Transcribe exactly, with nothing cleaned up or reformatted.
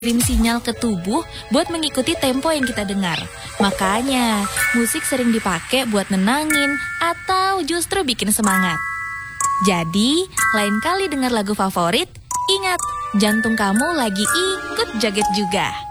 kirim sinyal ke tubuh buat mengikuti tempo yang kita dengar. Makanya, musik sering dipakai buat nenangin atau justru bikin semangat. Jadi, lain kali dengar lagu favorit, ingat, jantung kamu lagi ikut joget juga.